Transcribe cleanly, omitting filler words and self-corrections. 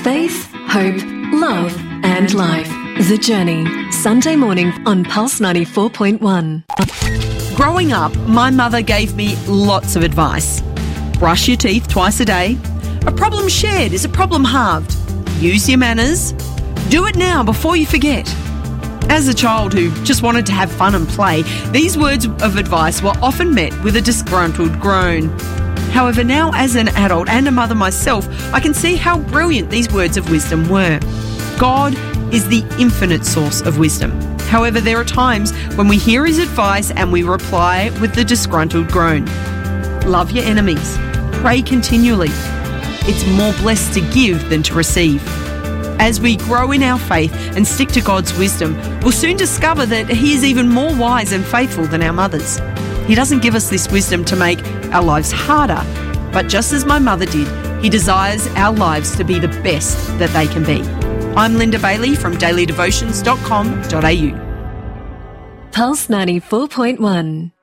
Faith, hope, love and life. The Journey. Sunday morning on Pulse 94.1. Growing up, my mother gave me lots of advice. Brush your teeth twice a day. A problem shared is a problem halved. Use your manners. Do it now before you forget. As a child who just wanted to have fun and play, these words of advice were often met with a disgruntled groan. However, now as an adult and a mother myself, I can see how brilliant these words of wisdom were. God is the infinite source of wisdom. However, there are times when we hear his advice and we reply with the disgruntled groan. Love your enemies. Pray continually. It's more blessed to give than to receive. As we grow in our faith and stick to God's wisdom, we'll soon discover that he is even more wise and faithful than our mothers. He doesn't give us this wisdom to make our lives harder, but just as my mother did, he desires our lives to be the best that they can be. I'm Linda Bailey from dailydevotions.com.au. Pulse 94.1.